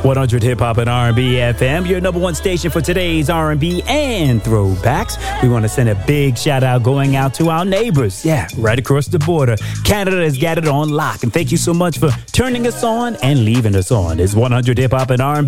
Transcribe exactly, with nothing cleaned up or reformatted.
one hundred Hip Hop and R and B F M, your number one station for today's R and B and throwbacks. We want to send a big shout out going out to our neighbors. Yeah, right across the border. Canada has got it on lock. And thank you so much for turning us on and leaving us on. It's one hundred Hip Hop and R and B.